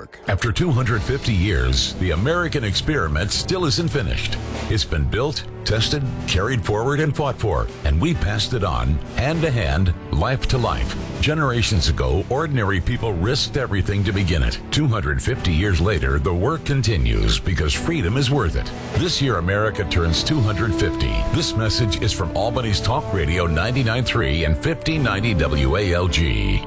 work. After 250 years, the American experiment still isn't finished. It's been built, tested, carried forward, and fought for, and we passed it on, hand to hand, life to life. Generations ago, ordinary people risked everything to begin it. 250 years later, the work continues because freedom is worth it. This year, America turns 250. This message is from Albany's Talk Radio 99.3 and 1590 WALG.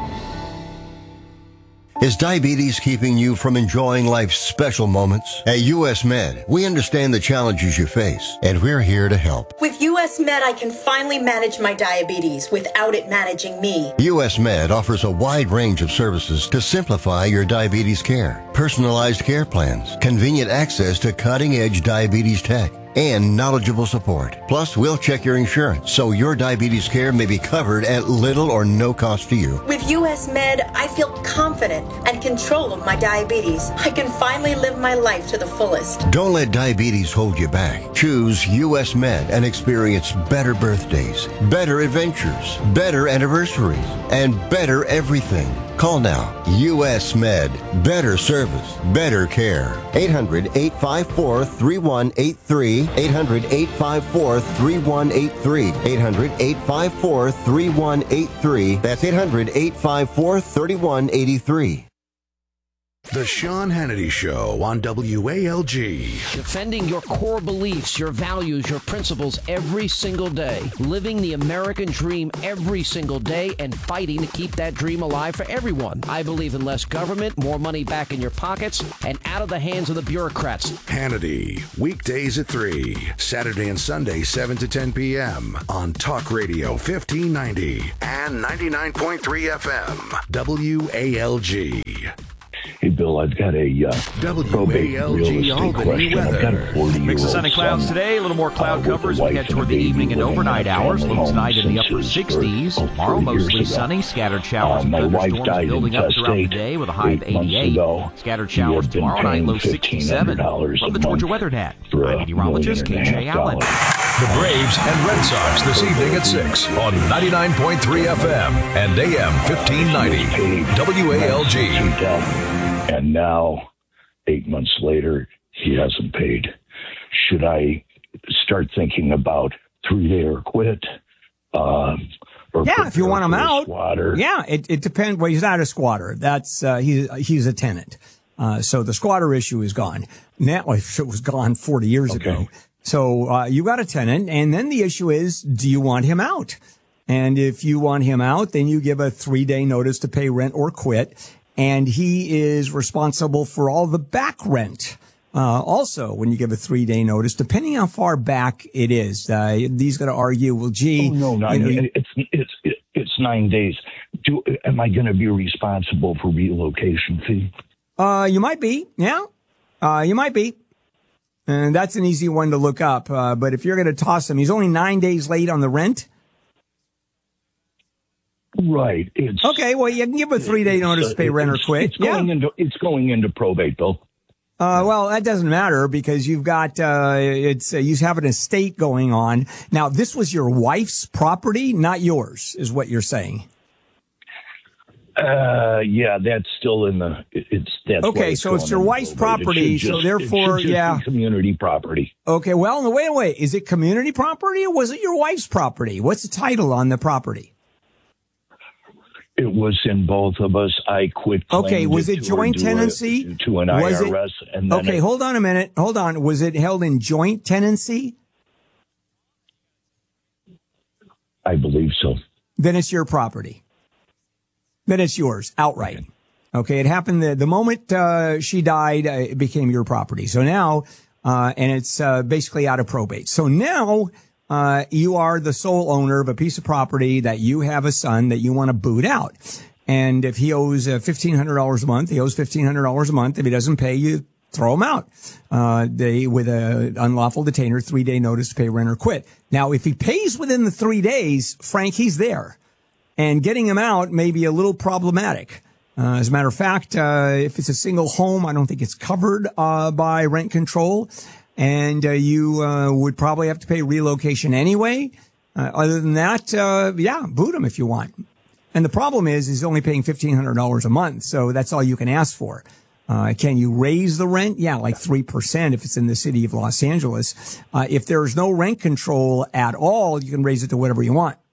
Is diabetes keeping you from enjoying life's special moments? At US Med, we understand the challenges you face, and we're here to help. With US Med, I can finally manage my diabetes without it managing me. US Med offers a wide range of services to simplify your diabetes care. Personalized care plans, convenient access to cutting-edge diabetes tech, and knowledgeable support. Plus, we'll check your insurance so your diabetes care may be covered at little or no cost to you. With US Med, I feel confident and control of my diabetes. I can finally live my life to the fullest. Don't let diabetes hold you back. Choose US Med and experience better birthdays, better adventures, better anniversaries, and better everything. Call now. US Med. Better service. Better care. 800-854-3183. 800-854-3183. 800-854-3183. That's 800-854-3183. The Sean Hannity Show on WALG. Defending your core beliefs, your values, your principles every single day. Living the American dream every single day and fighting to keep that dream alive for everyone. I believe in less government, more money back in your pockets, and out of the hands of the bureaucrats. Hannity, weekdays at 3, Saturday and Sunday 7 to 10 p.m. on Talk Radio 1590 and 99.3 FM. WALG. Hey, Bill, I've got a probate real estate question. I've got a 40-year-old Mix of sunny clouds today, a little more cloud cover as we head toward the evening and overnight hours. Low tonight in the upper 60s. Tomorrow, mostly sunny, scattered showers and thunderstorms building up throughout the day with a high of 88. Scattered showers tomorrow night, low 67. From the Georgia Weather Net, I'm meteorologist KJ Allen. The Braves and Red Sox this evening at 6 on 99.3 FM and AM 1590 WALG. And now, 8 months later, he hasn't paid. Should I start thinking about 3-day or quit? If you want him out. Squatter? Yeah, it depends. Well, he's not a squatter. That's he's a tenant. So the squatter issue is gone. Now it was gone 40 years ago. So you got a tenant, and then the issue is, do you want him out? And if you want him out, then you give a 3-day notice to pay rent or quit. And he is responsible for all the back rent. Also, when you give a 3-day notice, depending how far back it is, he's going to argue, well, gee. Oh, no, it's 9 days. Am I going to be responsible for relocation fee? You might be. Yeah. You might be. And that's an easy one to look up. But if you're going to toss him, he's only 9 days late on the rent. Right. Okay, well, you can give a 3-day notice to pay rent or quit. It's going into probate, Bill. Well, that doesn't matter because you've got, you have an estate going on. Now, this was your wife's property, not yours, is what you're saying. Yeah, that's still in that's okay, so it's your wife's property, so therefore, community property. Okay, well, no, wait. Is it community property or was it your wife's property? What's the title on the property? It was in both of us. I quit. Okay, was it joint tenancy? To an IRS. And then okay, hold on a minute. Hold on. Was it held in joint tenancy? I believe so. Then it's your property. Then it's yours outright. Okay, it happened the moment she died, it became your property. So now, and it's basically out of probate. So now, you are the sole owner of a piece of property that you have a son that you want to boot out. And if he owes $1,500 a month, he owes $1,500 a month. If he doesn't pay, you throw him out. With a unlawful detainer, 3-day notice to pay rent or quit. Now, if he pays within the 3 days, Frank, he's there. And getting him out may be a little problematic. As a matter of fact, if it's a single home, I don't think it's covered by rent control. And you would probably have to pay relocation anyway. Other than that, boot him if you want. And the problem is he's only paying $1,500 a month, so that's all you can ask for. Can you raise the rent? Yeah, like 3% if it's in the city of Los Angeles. If there's no rent control at all, you can raise it to whatever you want.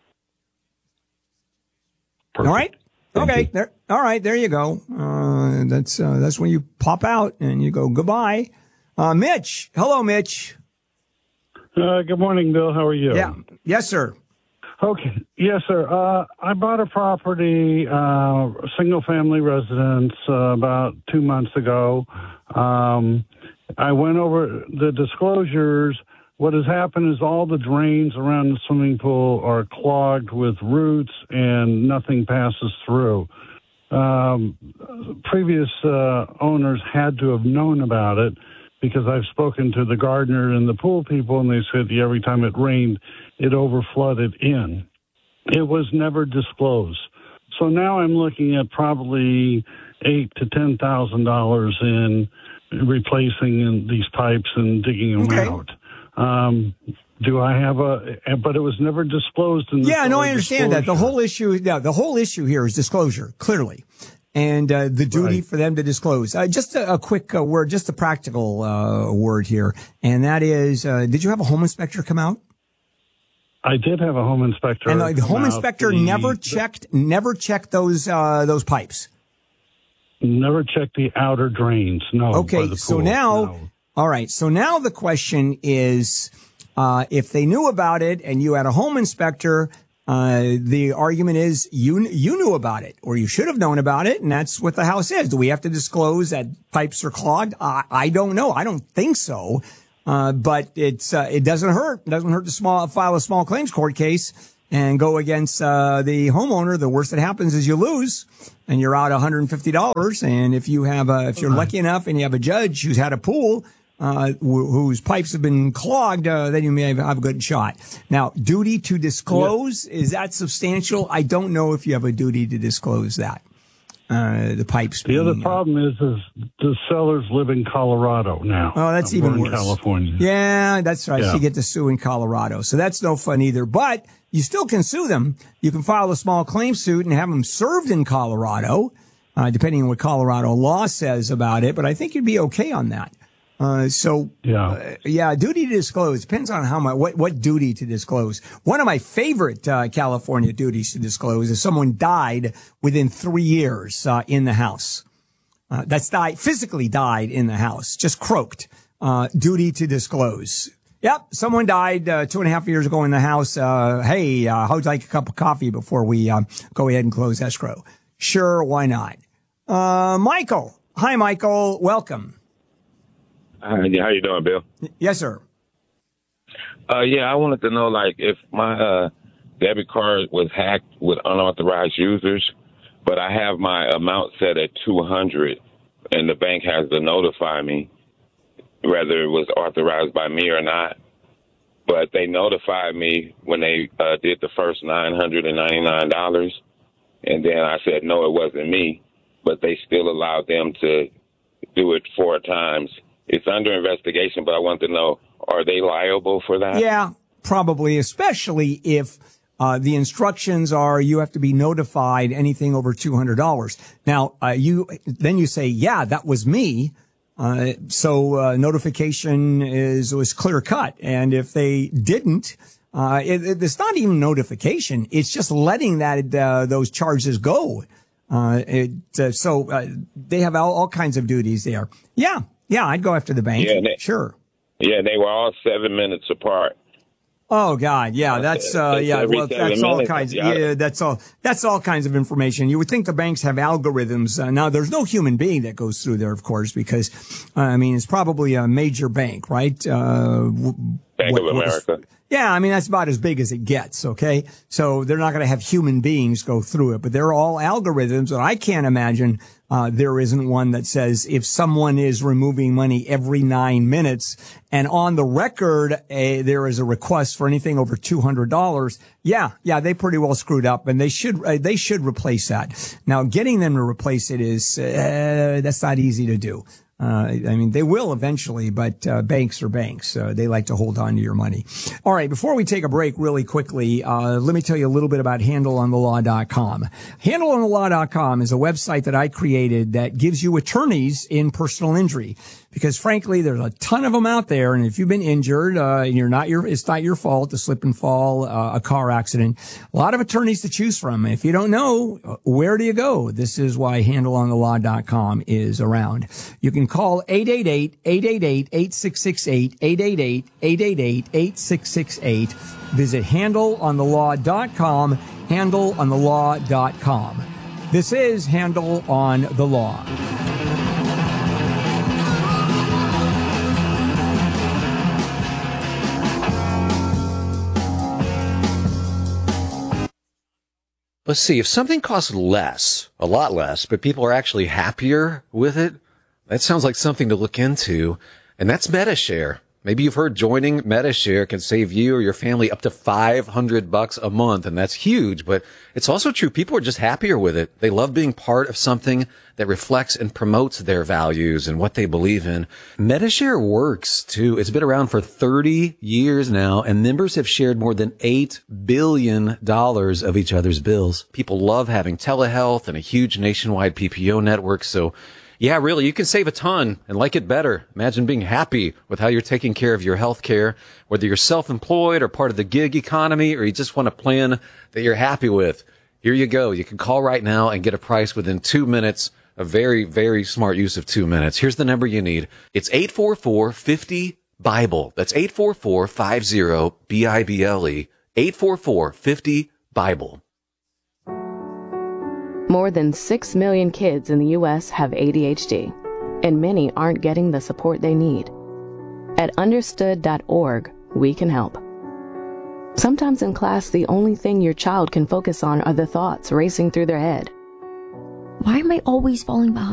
Perfect. All right. Okay. There. All right. There you go. That's when you pop out and you go goodbye. Mitch. Hello, Mitch. Good morning, Bill. How are you? Yeah. Yes, sir. Okay. Yes, sir. I bought a property, single-family residence, about 2 months ago. I went over the disclosures. What has happened is all the drains around the swimming pool are clogged with roots and nothing passes through. Previous owners had to have known about it because I've spoken to the gardener and the pool people, and they said every time it rained, it overflooded in. It was never disclosed. So now I'm looking at probably $8,000 to $10,000 in replacing these pipes and digging them out. Do I have but it was never disclosed in the I understand that. The whole issue here is disclosure, clearly. And the duty for them to disclose. Just a quick word, just a practical word here, and that is, did you have a home inspector come out? I did have a home inspector. And the home inspector never checked those pipes. Never checked the outer drains. No. Okay, so now, all right. So now the question is, if they knew about it and you had a home inspector. The argument is you knew about it, or you should have known about it, and that's what the house is. Do we have to disclose that pipes are clogged? I don't know. I don't think so. But it doesn't hurt. It doesn't hurt to file a small claims court case and go against the homeowner. The worst that happens is you lose, and you're out $150. And if you have if you're lucky enough and you have a judge who's had a pool whose pipes have been clogged, then you may have a good shot. Now, duty to disclose, is that substantial? I don't know if you have a duty to disclose that. The pipes. The other problem is the sellers live in Colorado now. Oh, that's even worse. California. Yeah, that's right. Yeah. So you get to sue in Colorado. So that's no fun either. But you still can sue them. You can file a small claim suit and have them served in Colorado, depending on what Colorado law says about it. But I think you'd be okay on that. Duty to disclose depends on how much, what duty to disclose. One of my favorite, California duties to disclose is someone died within 3 years, in the house. Physically died in the house, just croaked. Duty to disclose. Yep. Someone died, 2.5 years ago in the house. Hey, how'd you like a cup of coffee before we, go ahead and close escrow? Sure. Why not? Michael. Hi, Michael. Welcome. How you doing, Bill? Yes, sir. I wanted to know, if my debit card was hacked with unauthorized users, but I have my amount set at $200, and the bank has to notify me whether it was authorized by me or not. But they notified me when they did the first $999, and then I said, no, it wasn't me, but they still allowed them to do it 4 times. It's under investigation, but I want to know, are they liable for that? Yeah, probably, especially if the instructions are you have to be notified anything over $200. Now, you say, yeah, that was me. So notification was clear cut. And if they didn't, it's not even notification. It's just letting those charges go. So they have all kinds of duties there. Yeah, I'd go after the bank. Yeah, sure. Yeah, they were all 7 minutes apart. Oh God, yeah, that's that's all kinds. That's all kinds of information. You would think the banks have algorithms. Now, there's no human being that goes through there, of course, because it's probably a major bank, right? Bank of America. Yeah, that's about as big as it gets, okay? So they're not going to have human beings go through it, but they're all algorithms, and I can't imagine there isn't one that says if someone is removing money every 9 minutes and on the record there is a request for anything over $200, yeah, they pretty well screwed up, and they should replace that. Now, getting them to replace it is that's not easy to do. I mean, they will eventually, but banks are banks. They like to hold on to your money. All right, before we take a break really quickly, let me tell you a little bit about HandleOnTheLaw.com. HandleOnTheLaw.com is a website that I created that gives you attorneys in personal injury. Because frankly, there's a ton of them out there, and if you've been injured, it's not your fault, a slip and fall, a car accident. A lot of attorneys to choose from. If you don't know, where do you go? This is why HandleOnTheLaw.com is around. You can call 888-888-8668, 888-888-8668. Visit HandleOnTheLaw.com, HandleOnTheLaw.com. This is Handle on the Law. Let's see, if something costs less, a lot less, but people are actually happier with it, that sounds like something to look into, and that's Medi-Share. Maybe you've heard joining Medi-Share can save you or your family up to $500 a month, and that's huge, but it's also true. People are just happier with it. They love being part of something that reflects and promotes their values and what they believe in. Medi-Share works, too. It's been around for 30 years now, and members have shared more than $8 billion of each other's bills. People love having telehealth and a huge nationwide PPO network, so yeah, really, you can save a ton and like it better. Imagine being happy with how you're taking care of your health care, whether you're self-employed or part of the gig economy, or you just want a plan that you're happy with. Here you go. You can call right now and get a price within 2 minutes. A very, very smart use of 2 minutes. Here's the number you need. It's 844-50-BIBLE. That's 844-50-BIBLE. 844-50-BIBLE. More than 6 million kids in the U.S. have ADHD, and many aren't getting the support they need. At understood.org, we can help. Sometimes in class, the only thing your child can focus on are the thoughts racing through their head. Why am I always falling behind?